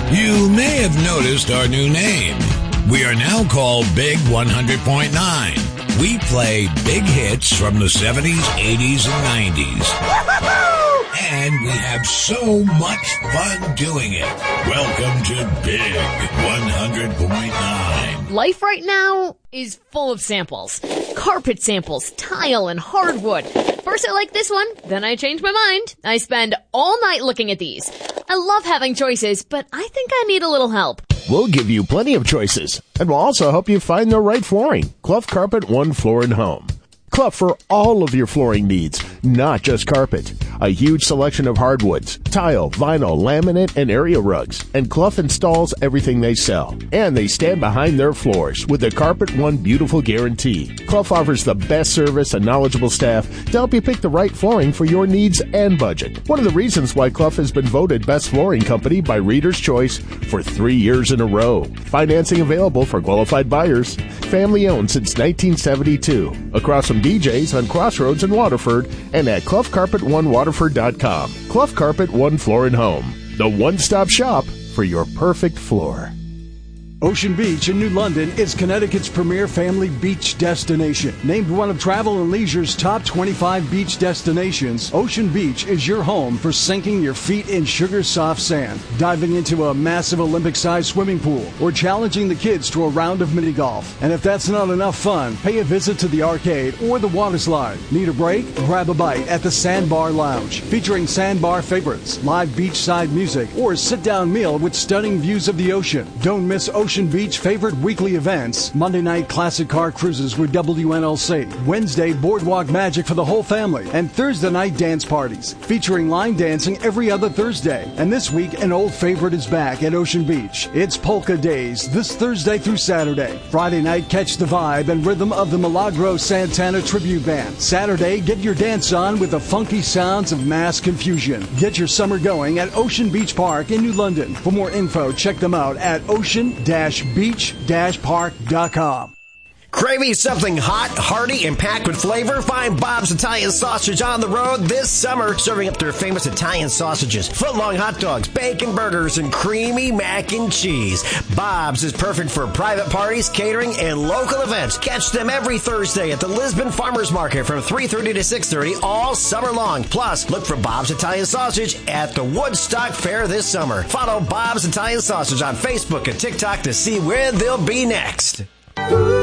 You may have noticed our new name. We are now called Big 100.9. We play big hits from the 70s, 80s, and 90s. And we have so much fun doing it. Welcome to Big 100.9. Life right now is full of samples. Carpet samples, tile, and hardwood. First I like this one, then I change my mind. I spend all night looking at these. I love having choices, but I think I need a little help. We'll give you plenty of choices, and we'll also help you find the right flooring. Clough Carpet One Floor and Home. Clough for all of your flooring needs, not just carpet. A huge selection of hardwoods, tile, vinyl, laminate, and area rugs. And Clough installs everything they sell. And they stand behind their floors with the Carpet One Beautiful Guarantee. Clough offers the best service and knowledgeable staff to help you pick the right flooring for your needs and budget. One of the reasons why Clough has been voted Best Flooring Company by Reader's Choice for 3 years in a row. Financing available for qualified buyers. Family owned since 1972. Across from DJ's on Crossroads in Waterford and at CloughCarpet1Waterford.com. Clough Carpet One Floor and Home. The one-stop shop for your perfect floor. Ocean Beach in New London is Connecticut's premier family beach destination. Named one of Travel + Leisure's top 25 beach destinations, Ocean Beach is your home for sinking your feet in sugar-soft sand, diving into a massive Olympic-sized swimming pool, or challenging the kids to a round of mini-golf. And if that's not enough fun, pay a visit to the arcade or the water slide. Need a break? Grab a bite at the Sandbar Lounge, featuring Sandbar favorites, live beachside music, or a sit-down meal with stunning views of the ocean. Don't miss Ocean Beach favorite weekly events: Monday night classic car cruises with WNLC, Wednesday boardwalk magic for the whole family, and Thursday night dance parties featuring line dancing every other Thursday. And this week an old favorite is back at Ocean Beach. It's Polka Days this Thursday through Saturday. Friday night, catch the vibe and rhythm of the Milagro Santana Tribute Band. Saturday, get your dance on with the funky sounds of Mass Confusion. Get your summer going at Ocean Beach Park in New London. For more info, check them out at ocean-beach-park.com. Craving something hot, hearty, and packed with flavor? Find Bob's Italian Sausage on the road this summer, serving up their famous Italian sausages, footlong hot dogs, bacon burgers, and creamy mac and cheese. Bob's is perfect for private parties, catering, and local events. Catch them every Thursday at the Lisbon Farmers Market from 3:30 to 6:30 all summer long. Plus, look for Bob's Italian Sausage at the Woodstock Fair this summer. Follow Bob's Italian Sausage on Facebook and TikTok to see where they'll be next.